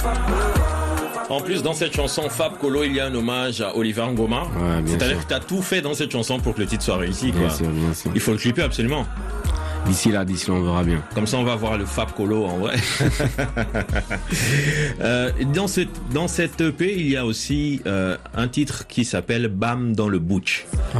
En plus, dans cette chanson Fab Colo, il y a un hommage à Oliver Ngoma. Ouais, c'est-à-dire que tu as tout fait dans cette chanson pour que le titre soit réussi, quoi. Bien sûr. Il faut le clipper absolument. D'ici là, on verra bien. Comme ça, on va voir le Fab Colo en vrai. Dans cette EP, il y a aussi un titre qui s'appelle Bam dans le Butch.